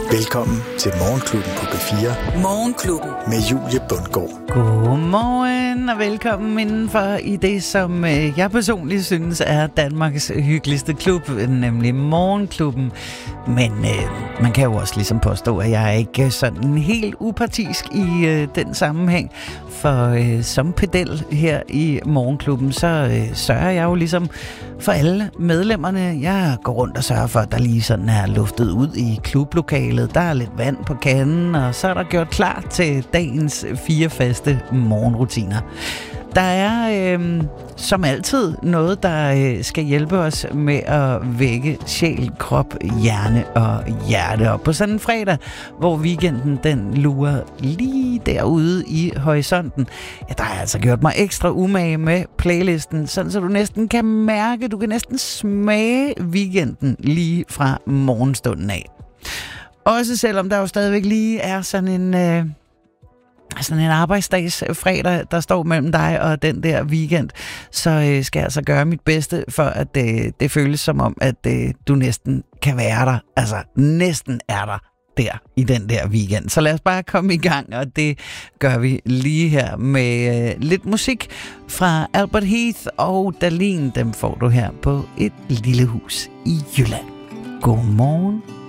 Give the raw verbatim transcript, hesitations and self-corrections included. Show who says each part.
Speaker 1: Velkommen til Morgenklubben på B fire.
Speaker 2: Morgenklubben.
Speaker 1: Med Julie Bundgaard.
Speaker 3: Godmorgen og velkommen indenfor i det, som jeg personligt synes er Danmarks hyggeligste klub, nemlig Morgenklubben. Men øh, man kan jo også ligesom påstå, at jeg er ikke sådan helt upartisk i øh, den sammenhæng. For øh, som pedel her i Morgenklubben, så øh, sørger jeg jo ligesom for alle medlemmerne. Jeg går rundt og sørger for, at der lige sådan er luftet ud i klublokalet. Der er lidt vand på kanden, og så er der gjort klar til dagens fire faste morgenrutiner. Der er øh, som altid noget, der øh, skal hjælpe os med at vække sjæl, krop, hjerne og hjerte op på sådan en fredag, hvor weekenden den lurer lige derude i horisonten. Ja, der har altså gjort mig ekstra umage med playlisten, sådan så du næsten kan mærke, du kan næsten smage weekenden lige fra morgenstunden af. Også selvom der jo stadigvæk lige er sådan en... Øh, sådan en arbejdsdags fredag, der står mellem dig og den der weekend, så øh, skal jeg altså gøre mit bedste for, at øh, det føles som om, at øh, du næsten kan være der. Altså, næsten er der der i den der weekend. Så lad os bare komme i gang, og det gør vi lige her med øh, lidt musik fra Albert Heath og Dahlin. Dem får du her på Et Lille Hus i Jylland. God morgen.